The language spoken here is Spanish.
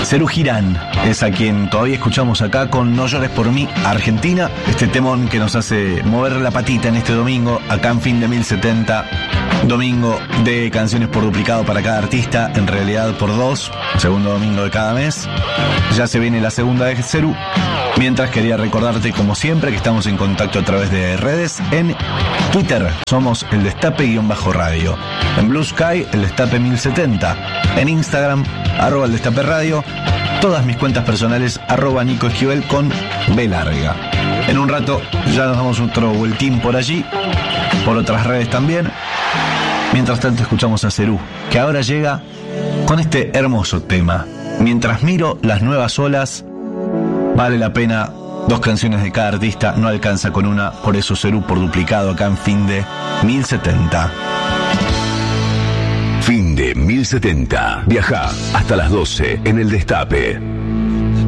Serú Girán es a quien todavía escuchamos acá con No llores por mí, Argentina. Este temón que nos hace mover la patita en este domingo, acá en Fin de 1070. Domingo de canciones por duplicado para cada artista, en realidad por 2, segundo domingo de cada mes. Ya se viene la segunda de Serú. Mientras quería recordarte, como siempre, que estamos en contacto a través de redes. En Twitter somos el Destape_radio. En Blue Sky, el Destape 1070. En Instagram, @el Destape Radio. Todas mis cuentas personales, @Nico Esquivel con B larga. En un rato ya nos damos otro vueltín por allí, por otras redes también. Mientras tanto escuchamos a Serú, que ahora llega con este hermoso tema. Mientras miro las nuevas olas, vale la pena 2 canciones de cada artista, no alcanza con una, por eso Serú por duplicado acá en Fin de 1070. Fin de 1070. Viajá hasta las 12 en el Destape.